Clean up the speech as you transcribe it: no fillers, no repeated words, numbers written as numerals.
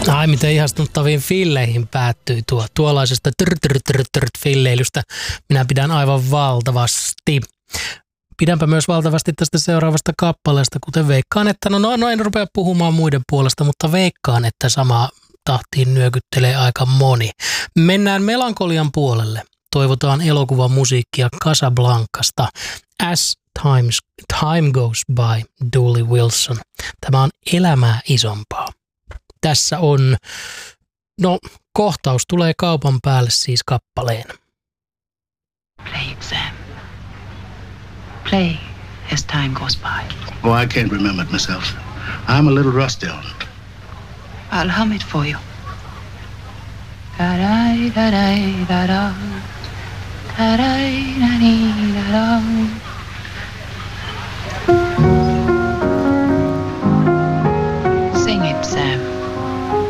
Ai miten ihastuttaviin filleihin päättyi tuollaisesta filleilystä. Minä pidän aivan valtavasti. Pidänpä myös valtavasti tästä seuraavasta kappaleesta, kuten veikkaan, että no en rupea puhumaan muiden puolesta, mutta veikkaan, että sama tahtiin nyökyttelee aika moni. Mennään melankolian puolelle. Toivotaan elokuvan musiikkia Casablancasta. As Time Goes By, Dooley Wilson. Tämä on elämää isompaa. Tässä on, kohtaus tulee kaupan päälle siis kappaleen. Play it, Sam. Play as time goes by. Oh, I can't remember it myself. I'm a little rusty on it. I'll hum it for you. Da-da-da-da-da-da. Da-da-da-da-da-da. Sing it, Sam.